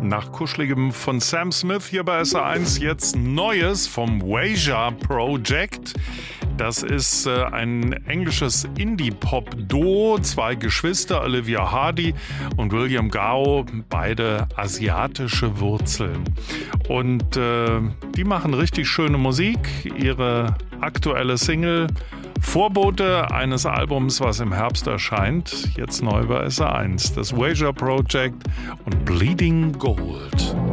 Nach Kuscheligem von Sam Smith hier bei SR1 jetzt Neues vom Wager Project. Das ist ein englisches Indie-Pop-Duo, 2 Geschwister, Olivia Hardy und William Gao, beide asiatische Wurzeln. Und die machen richtig schöne Musik. Ihre aktuelle Single Vorbote eines Albums, was im Herbst erscheint, jetzt neu bei SR1. Das Wager Project und Bleeding Gold.